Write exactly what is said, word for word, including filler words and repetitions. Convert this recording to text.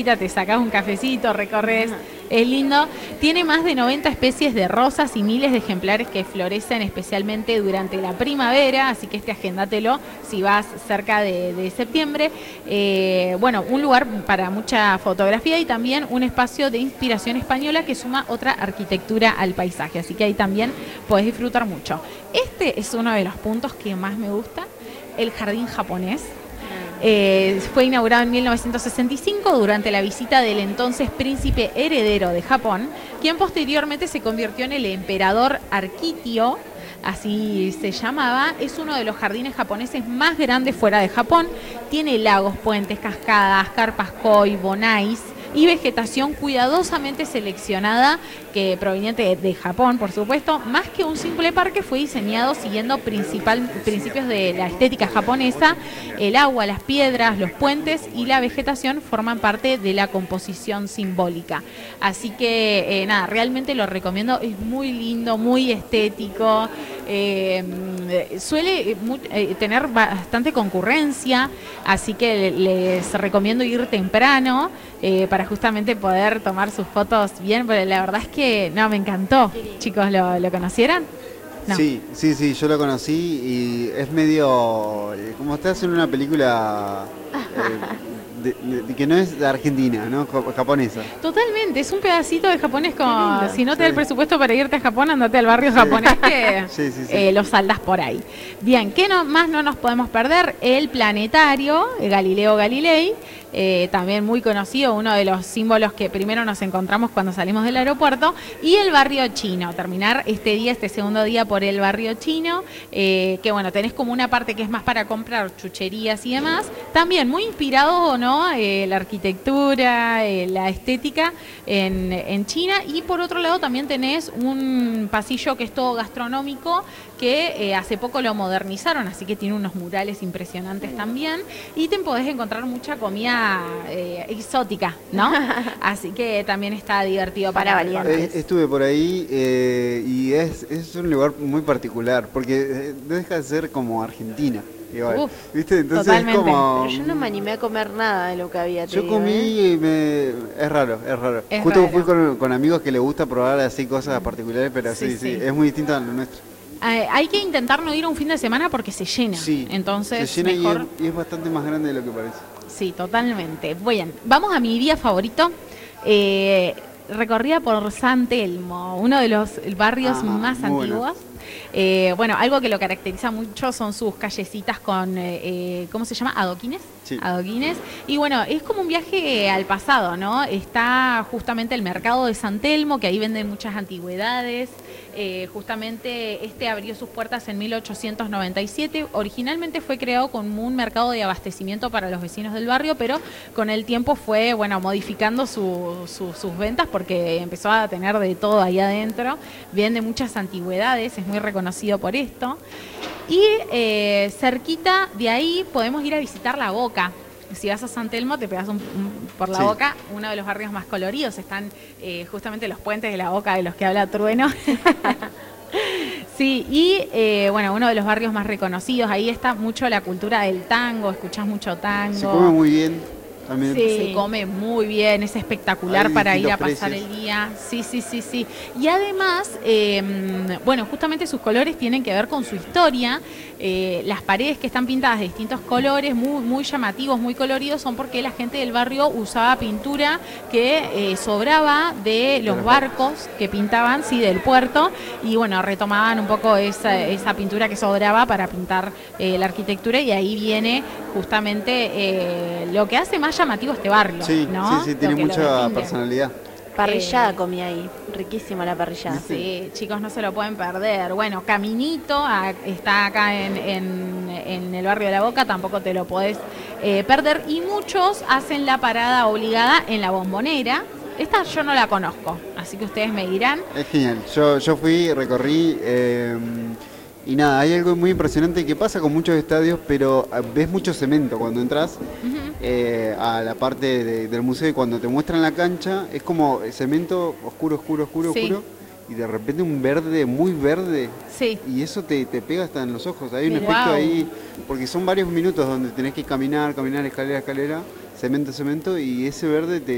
te sacás un cafecito, recorres, es lindo. Tiene más de noventa especies de rosas y miles de ejemplares que florecen especialmente durante la primavera, así que este agéndatelo si vas cerca de, de septiembre. Eh, bueno, un lugar para mucha fotografía y también un espacio de inspiración española que suma otra arquitectura al paisaje, así que ahí también podés disfrutar mucho. Este es uno de los puntos que más me gusta, el jardín japonés. Eh, fue inaugurado en mil novecientos sesenta y cinco durante la visita del entonces príncipe heredero de Japón, quien posteriormente se convirtió en el emperador Akihito, así se llamaba. Es uno de los jardines japoneses más grandes fuera de Japón. Tiene lagos, puentes, cascadas, carpas koi, bonais y vegetación cuidadosamente seleccionada, que proveniente de, de Japón, por supuesto. Más que un simple parque, fue diseñado siguiendo principal, principios de la estética japonesa. El agua, las piedras, los puentes y la vegetación forman parte de la composición simbólica. Así que, eh, nada, realmente lo recomiendo. Es muy lindo, muy estético. Eh, suele eh, tener bastante concurrencia, así que les recomiendo ir temprano eh, para justamente poder tomar sus fotos bien, porque la verdad es que no, me encantó. Chicos, ¿lo, lo conocieran? No. Sí, sí, sí, yo lo conocí y es medio eh, como estás en una película eh, de, de, de, que no es de Argentina, ¿no? Japonesa. Totalmente, es un pedacito de japonés, como si no te da sí. el presupuesto para irte a Japón, andate al barrio sí. japonés que sí, sí, sí. Eh, lo saldas por ahí. Bien, ¿qué no, más no nos podemos perder? El planetario Galileo Galilei. Eh, también muy conocido, uno de los símbolos que primero nos encontramos cuando salimos del aeropuerto, y el barrio chino. Terminar este día, este segundo día por el barrio chino, eh, que bueno, tenés como una parte que es más para comprar chucherías y demás, también muy inspirado, ¿no? Eh, la arquitectura, eh, la estética en, en China, y por otro lado también tenés un pasillo que es todo gastronómico, que eh, hace poco lo modernizaron, así que tiene unos murales impresionantes también, y te podés encontrar mucha comida Eh, exótica, ¿no? Así que también está divertido para, para valientes. Eh, estuve por ahí eh, y es, es un lugar muy particular, porque deja de ser como Argentina. Igual, Uf, ¿viste? Entonces totalmente. Es como... Pero yo no me animé a comer nada de lo que había. Yo digo, comí ¿eh? y me... es raro, es raro. Es Justo raro. fui con, con amigos que les gusta probar así cosas particulares, pero sí, sí, sí, sí, es muy distinto a lo nuestro. Eh, hay que intentar no ir un fin de semana porque se llena. Sí, entonces se llena mejor... y, es, y es bastante más grande de lo que parece. Sí, totalmente. Bien, vamos a mi día favorito. Eh, recorrida por San Telmo, uno de los barrios ah, más antiguos. Bueno. Eh, bueno, algo que lo caracteriza mucho son sus callecitas con, eh, ¿cómo se llama? Adoquines. Sí. Adoquines. Y bueno, es como un viaje al pasado, ¿no? Está justamente el mercado de San Telmo, que ahí venden muchas antigüedades. Eh, justamente este abrió sus puertas en mil ochocientos noventa y siete. Originalmente fue creado como un mercado de abastecimiento para los vecinos del barrio, pero con el tiempo fue, bueno, modificando su, su, sus ventas porque empezó a tener de todo ahí adentro. Vende muchas antigüedades, es muy reconocido por esto. Y eh, cerquita de ahí podemos ir a visitar La Boca. Si vas a San Telmo te pegas un, un, por La sí. Boca, uno de los barrios más coloridos. Están eh, justamente los puentes de La Boca de los que habla Trueno. Sí, y eh, bueno, uno de los barrios más reconocidos. Ahí está mucho la cultura del tango, escuchás mucho tango. Se come muy bien. También. Sí, se come muy bien, es espectacular Hay para ir a pasar precios. el día. Sí, sí, sí, sí. Y además, eh, bueno, justamente sus colores tienen que ver con su historia. Eh, las paredes que están pintadas de distintos colores, muy, muy llamativos, muy coloridos, son porque la gente del barrio usaba pintura que eh, sobraba de los barcos que pintaban, sí, del puerto. Y bueno, retomaban un poco esa, esa pintura que sobraba para pintar eh, la arquitectura, y ahí viene justamente eh, lo que hace más llamativo este barrio, sí, ¿no? Sí, sí, tiene mucha personalidad. Parrillada eh, comí ahí, riquísima la parrillada. Sí, chicos, no se lo pueden perder. Bueno, Caminito a, está acá en, en, en el barrio de La Boca, tampoco te lo podés eh, perder. Y muchos hacen la parada obligada en La Bombonera. Esta yo no la conozco, así que ustedes me dirán. Es genial, yo, yo fui, recorrí... Eh, y nada, hay algo muy impresionante que pasa con muchos estadios, pero ves mucho cemento cuando entras uh-huh. eh, a la parte de, del museo, y cuando te muestran la cancha es como cemento oscuro, oscuro, oscuro, sí. oscuro, y de repente un verde muy verde, sí. y eso te, te pega hasta en los ojos. Hay un wow. efecto ahí, porque son varios minutos donde tenés que caminar, caminar, escalera, escalera, cemento, cemento, y ese verde te